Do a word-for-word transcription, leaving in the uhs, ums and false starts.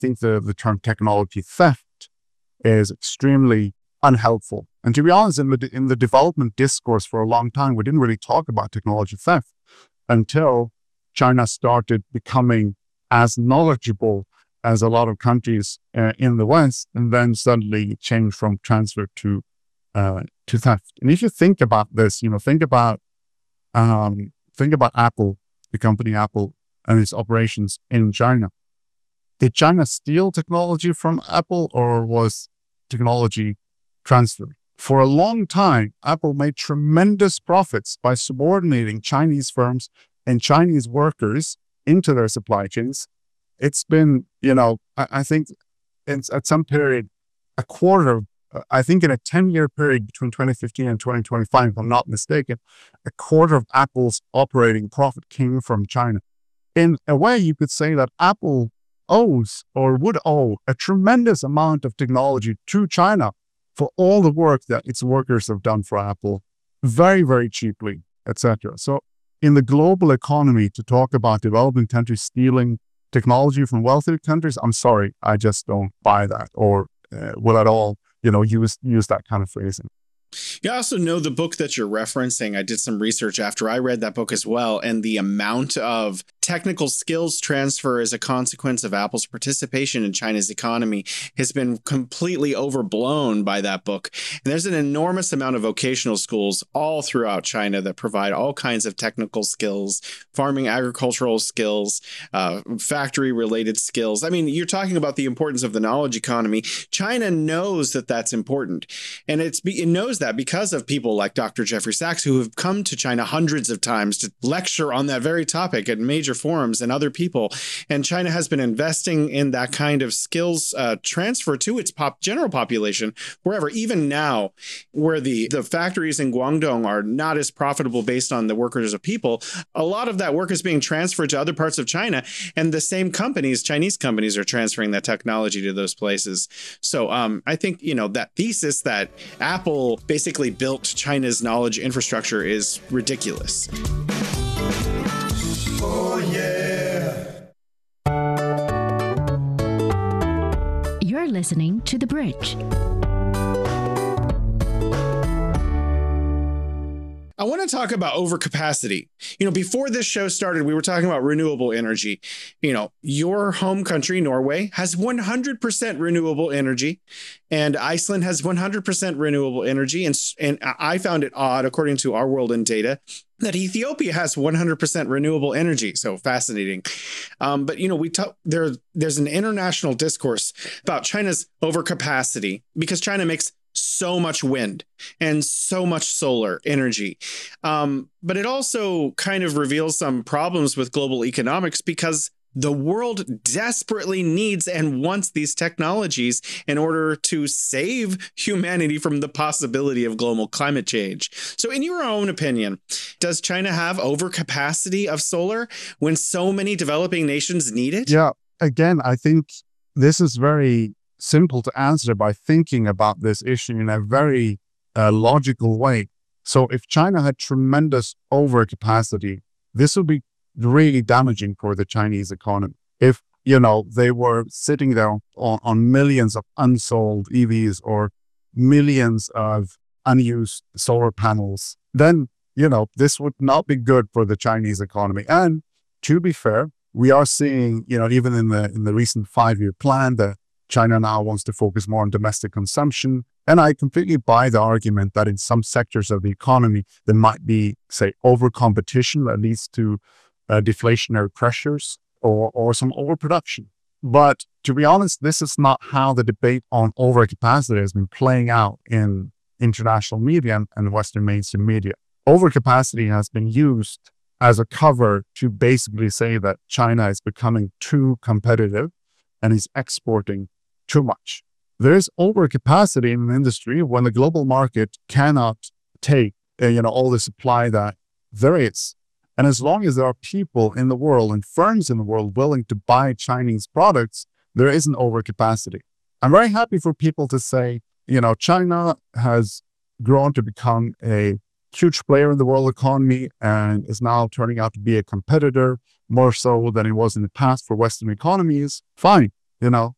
think the, the term technology theft is extremely unhelpful. And to be honest, in the, in the development discourse for a long time, we didn't really talk about technology theft until China started becoming as knowledgeable as a lot of countries uh, in the West, and then suddenly changed from transfer to uh, to theft. And if you think about this, you know, think about um, think about Apple, the company Apple, and its operations in China. Did China steal technology from Apple, or was technology transferred? For a long time, Apple made tremendous profits by subordinating Chinese firms and Chinese workers into their supply chains. It's been, you know, I, I think it's at some period, a quarter of, uh, I think in a ten-year period between twenty fifteen and twenty twenty-five, if I'm not mistaken, a quarter of Apple's operating profit came from China. In a way, you could say that Apple owes or would owe a tremendous amount of technology to China for all the work that its workers have done for Apple very, very cheaply, et cetera. So in the global economy, to talk about developing countries stealing technology from wealthy countries, I'm sorry, I just don't buy that, or uh, will at all, you know, use use that kind of phrasing. You also know the book that you're referencing. I did some research after I read that book as well, and the amount of technical skills transfer as a consequence of Apple's participation in China's economy has been completely overblown by that book. And there's an enormous amount of vocational schools all throughout China that provide all kinds of technical skills, farming, agricultural skills, uh, factory-related skills. I mean, you're talking about the importance of the knowledge economy. China knows that that's important, and it's it knows that because of people like Doctor Jeffrey Sachs, who have come to China hundreds of times to lecture on that very topic at major forums, and other people. And China has been investing in that kind of skills uh, transfer to its pop general population, wherever, even now, where the, the factories in Guangdong are not as profitable based on the workers of people, a lot of that work is being transferred to other parts of China. And the same companies, Chinese companies, are transferring that technology to those places. So um, I think, you know, that thesis that Apple basically built China's knowledge infrastructure is ridiculous. Oh, yeah. You're listening to The Bridge. I want to talk about overcapacity. You know, before this show started, we were talking about renewable energy. You know, your home country, Norway, has one hundred percent renewable energy, and Iceland has one hundred percent renewable energy. And, and I found it odd, according to Our World in Data, that Ethiopia has one hundred percent renewable energy. So fascinating. Um, but, you know, we talk, there, there's an international discourse about China's overcapacity because China makes so much wind and so much solar energy. Um, but it also kind of reveals some problems with global economics because the world desperately needs and wants these technologies in order to save humanity from the possibility of global climate change. So in your own opinion, does China have overcapacity of solar when so many developing nations need it? Yeah, again, I think this is very simple to answer by thinking about this issue in a very uh, logical way. So if China had tremendous overcapacity, this would be really damaging for the Chinese economy. If, you know, they were sitting there on, on millions of unsold E Vs or millions of unused solar panels, then, you know, this would not be good for the Chinese economy. And to be fair, we are seeing, you know, even in the in the recent five-year plan that China now wants to focus more on domestic consumption. And I completely buy the argument that in some sectors of the economy, there might be, say, over-competition that leads to uh, deflationary pressures or, or some overproduction. But to be honest, this is not how the debate on overcapacity has been playing out in international media and Western mainstream media. Overcapacity has been used as a cover to basically say that China is becoming too competitive and is exporting too much. There is overcapacity in an industry when the global market cannot take uh, you know, all the supply that there is. And as long as there are people in the world and firms in the world willing to buy Chinese products, there is an overcapacity. I'm very happy for people to say, you know, China has grown to become a huge player in the world economy and is now turning out to be a competitor more so than it was in the past for Western economies. Fine. You know,